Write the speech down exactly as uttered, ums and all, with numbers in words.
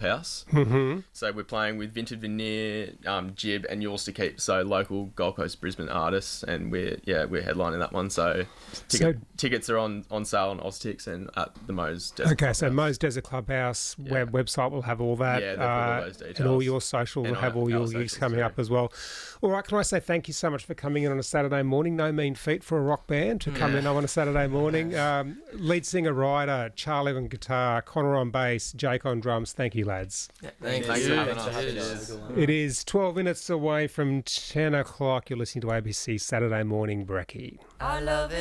Clubhouse. Mm-hmm. So we're playing with Vintage Veneer, um, Jib, and Yours to Keep. So local Gold Coast, Brisbane artists, and we're yeah we're headlining that one. So, ticket, So- tickets are on, on sale on Oztix and at the Mo's Desert Okay, so Clubhouse. Mo's Desert Clubhouse Yeah. web website will have all that. Yeah, they've got all uh, those details. And all your socials And will have our- all your our gigs socials coming too. up as well. All right, can I say thank you so much for coming in on a Saturday morning? No mean feat for a rock band to come Yeah. in on a Saturday morning. Um, lead singer, Ryder, Charlie on guitar, Connor on bass, Jake on drums. Thank you, lads. Yeah, Thanks thanks for you. having Thanks us. for having Cheers. us. It is twelve minutes away from ten o'clock. You're listening to A B C Saturday Morning Brekkie. I love it.